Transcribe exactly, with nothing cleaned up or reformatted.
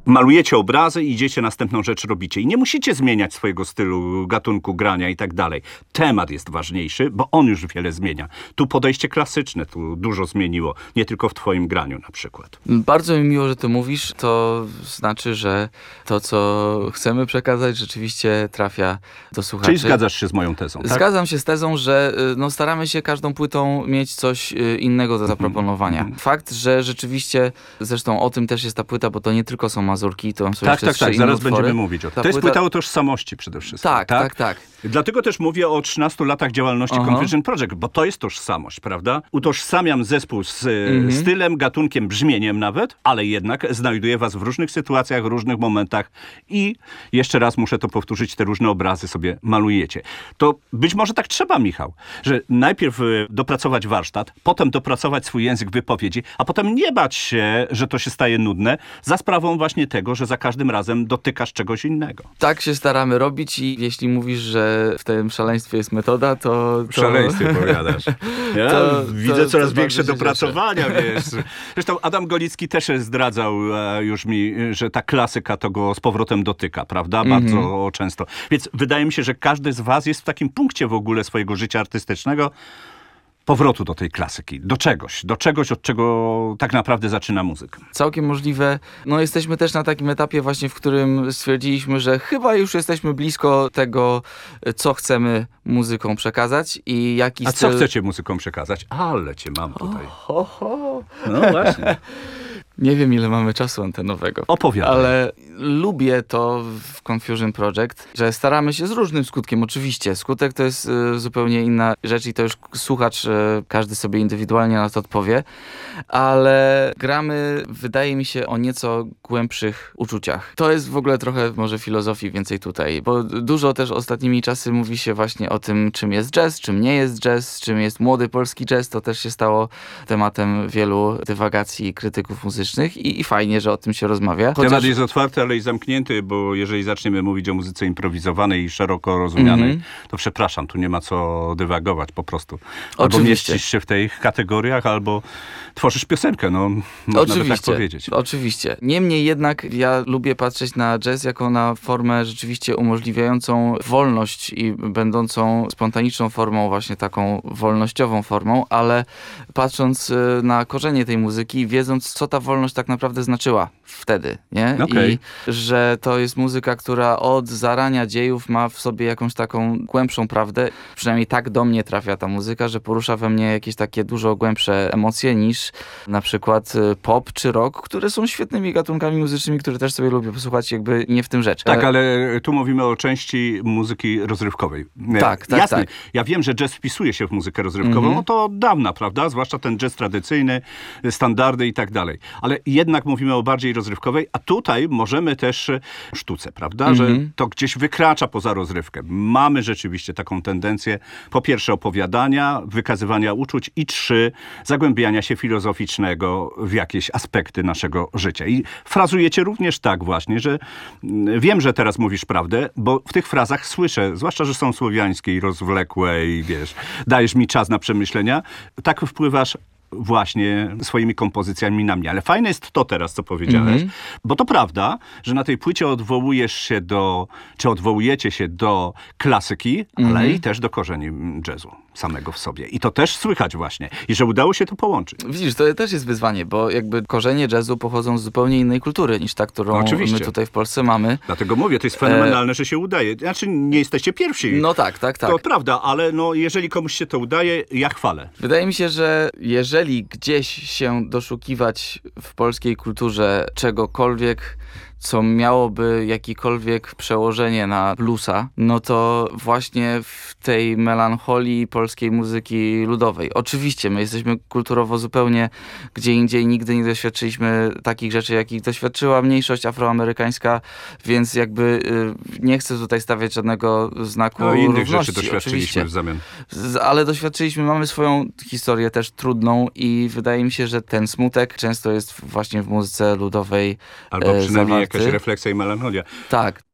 malujecie obrazy i idziecie, następną rzecz robicie. I nie musicie zmieniać swojego stylu, gatunku grania i tak dalej. Temat jest ważniejszy, bo on już wiele zmienia. Tu podejście klasyczne tu dużo zmieniło, nie tylko w twoim graniu na przykład. Bardzo mi miło, że to mówisz. To znaczy, że to, co chcemy przekazać, rzeczywiście trafia do słuchaczy. Czyli zgadzasz się z moją tezą, tak? Zgadzam się z tezą, że no, staramy się każdą płytą mieć coś innego do zaproponowania. Mm-hmm. Fakt, że rzeczywiście, zresztą o tym też jest ta płyta, bo to nie tylko są mazurki, to są tak, tak, tak, zaraz utwory. Będziemy mówić o tym. To jest płyta o tożsamości przede wszystkim. Tak, tak, tak, tak. Dlatego też mówię o trzynastu latach działalności Aha. Confusion Project, bo to jest tożsamość, prawda? Utożsamiam zespół z mm-hmm. stylem, gatunkiem, brzmieniem nawet, ale jednak znajduję was w różnych sytuacjach, w różnych momentach i jeszcze raz muszę to powtórzyć, te różne obrazy sobie malujecie. To być może tak trzeba, Michał, że najpierw dopracować warsztat, potem dopracować swój język wypowiedzi, a potem nie bać się, że to się staje nudne, za sprawą właśnie tego, że za każdym razem dotykasz czegoś innego. Tak się staramy robić i jeśli mówisz, że w tym szaleństwie jest metoda, to... to... W szaleństwie powiadasz. Ja to, widzę to, coraz to większe dopracowania, wiesz. Zresztą Adam Golicki też zdradzał już mi, że ta klasyka to go z powrotem dotyka, prawda? Bardzo mm-hmm. często. Więc wydaje mi się, że każdy z was jest w takim punkcie w ogóle swojego życia artystycznego, powrotu do tej klasyki, do czegoś, do czegoś, od czego tak naprawdę zaczyna muzyka. Całkiem możliwe. No jesteśmy też na takim etapie właśnie, w którym stwierdziliśmy, że chyba już jesteśmy blisko tego, co chcemy muzyką przekazać i jaki A styl... co chcecie muzyką przekazać? Ale cię mam tutaj. Oh, ho, ho. No właśnie. Nie wiem, ile mamy czasu antenowego. Opowiadaj. Ale lubię to w Confusion Project, że staramy się z różnym skutkiem, oczywiście. Skutek to jest y, zupełnie inna rzecz i to już słuchacz, y, każdy sobie indywidualnie na to odpowie, ale gramy, wydaje mi się, o nieco głębszych uczuciach. To jest w ogóle trochę może filozofii więcej tutaj, bo dużo też ostatnimi czasy mówi się właśnie o tym, czym jest jazz, czym nie jest jazz, czym jest młody polski jazz. To też się stało tematem wielu dywagacji krytyków muzycznych i, i fajnie, że o tym się rozmawia. Chociaż... Temat jest otwarty, ale i zamknięty, bo jeżeli zaczniemy mówić o muzyce improwizowanej i szeroko rozumianej, mm-hmm. to przepraszam, tu nie ma co dywagować po prostu. Albo Oczywiście. mieścisz się w tych kategoriach, albo tworzysz piosenkę, no można Oczywiście. by tak powiedzieć. Oczywiście. Niemniej jednak ja lubię patrzeć na jazz jako na formę rzeczywiście umożliwiającą wolność i będącą spontaniczną formą, właśnie taką wolnościową formą, ale patrząc na korzenie tej muzyki, wiedząc, co ta wolność tak naprawdę znaczyła wtedy, nie? Okay. I że to jest muzyka, która od zarania dziejów ma w sobie jakąś taką głębszą prawdę. Przynajmniej tak do mnie trafia ta muzyka, że porusza we mnie jakieś takie dużo głębsze emocje niż na przykład pop czy rock, które są świetnymi gatunkami muzycznymi, które też sobie lubię posłuchać, jakby nie w tym rzecz. Tak, ale tu mówimy o części muzyki rozrywkowej. Tak, tak, Jasne. tak. Ja wiem, że jazz wpisuje się w muzykę rozrywkową, mm-hmm. no to od dawna, prawda? Zwłaszcza ten jazz tradycyjny, standardy i tak dalej. Ale jednak mówimy o bardziej rozrywkowej, a tutaj możemy też sztuce, prawda? Mm-hmm. Że to gdzieś wykracza poza rozrywkę. Mamy rzeczywiście taką tendencję, po pierwsze opowiadania, wykazywania uczuć i trzy, zagłębiania się filozoficznego w jakieś aspekty naszego życia. I frazujecie również tak właśnie, że wiem, że teraz mówisz prawdę, bo w tych frazach słyszę, zwłaszcza, że są słowiańskie i rozwlekłe i wiesz, dajesz mi czas na przemyślenia, tak wpływasz właśnie swoimi kompozycjami na mnie. Ale fajne jest to teraz, co powiedziałeś, mm-hmm. bo to prawda, że na tej płycie odwołujesz się do, czy odwołujecie się do klasyki, mm-hmm. ale i też do korzeni jazzu samego w sobie. I to też słychać właśnie. I że udało się to połączyć. Widzisz, to też jest wyzwanie, bo jakby korzenie jazzu pochodzą z zupełnie innej kultury niż ta, którą Oczywiście. my tutaj w Polsce mamy. Dlatego mówię, to jest fenomenalne, e... że się udaje. Znaczy, nie jesteście pierwsi. No tak, tak, tak. To prawda, ale no, jeżeli komuś się to udaje, ja chwalę. Wydaje mi się, że jeżeli gdzieś się doszukiwać w polskiej kulturze czegokolwiek, co miałoby jakiekolwiek przełożenie na bluesa, no to właśnie w tej melancholii polskiej muzyki ludowej. Oczywiście, my jesteśmy kulturowo zupełnie gdzie indziej, nigdy nie doświadczyliśmy takich rzeczy, jakich doświadczyła mniejszość afroamerykańska, więc jakby y, nie chcę tutaj stawiać żadnego znaku no, innych równości. rzeczy doświadczyliśmy oczywiście. w zamian. Z, ale doświadczyliśmy, mamy swoją historię też trudną i wydaje mi się, że ten smutek często jest właśnie w muzyce ludowej Albo przynajmniej zawarty. jakaś refleksja i melancholia. Tak.